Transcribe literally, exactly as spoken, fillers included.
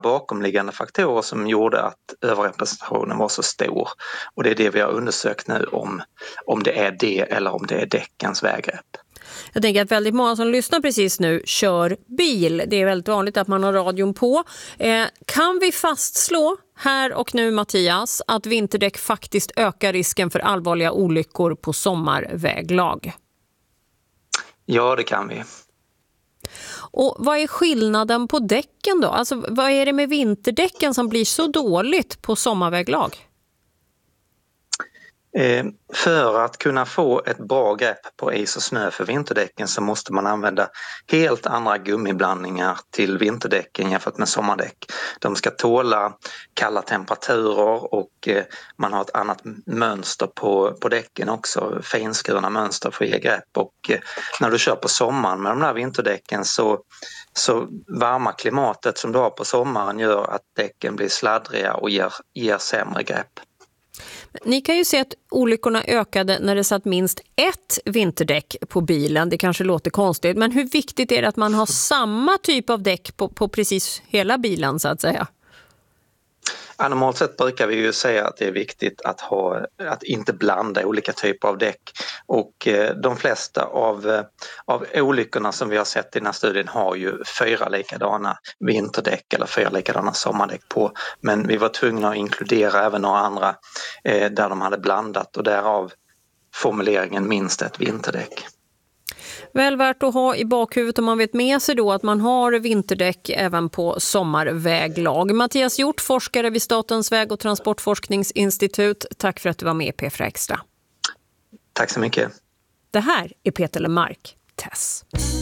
bakomliggande faktorer som gjorde att överrepresentationen var så stor. Och det är det vi har undersökt nu om, om det är det eller om det är däckens väggrepp. Jag tänker att väldigt många som lyssnar precis nu kör bil. Det är väldigt vanligt att man har radion på. Eh, kan vi fastslå här och nu, Mattias, att vinterdäck faktiskt ökar risken för allvarliga olyckor på sommarväglag? Ja, det kan vi. Och vad är skillnaden på däcken då? Alltså, vad är det med vinterdäcken som blir så dåligt på sommarväglag? Eh, för att kunna få ett bra grepp på is och snö för vinterdäcken så måste man använda helt andra gummiblandningar till vinterdäcken jämfört med sommardäck. De ska tåla kalla temperaturer och eh, man har ett annat mönster på, på däcken också, finskurna mönster för att ge grepp. Och eh, när du kör på sommaren med de här vinterdäcken så, så varma klimatet som du har på sommaren gör att däcken blir sladdriga och ger, ger sämre grepp. Ni kan ju se att olyckorna ökade när det satt minst ett vinterdäck på bilen. Det kanske låter konstigt, men hur viktigt är det att man har samma typ av däck på, på precis hela bilen så att säga? Ja, normalt sett brukar vi ju säga att det är viktigt att, ha, att inte blanda olika typer av däck. Och eh, de flesta av, eh, av olyckorna som vi har sett i den här studien har ju fyra likadana vinterdäck eller fyra likadana sommardäck på. Men vi var tvungna att inkludera även några andra eh, där de hade blandat och därav formuleringen minst ett vinterdäck. Väl värt att ha i bakhuvudet om man vet med sig då att man har vinterdäck även på sommarväglag. Mattias Hjort, forskare vid Statens väg- och transportforskningsinstitut. Tack för att du var med i P fyra Extra. Tack så mycket. Det här är Peter Lemark, Tess.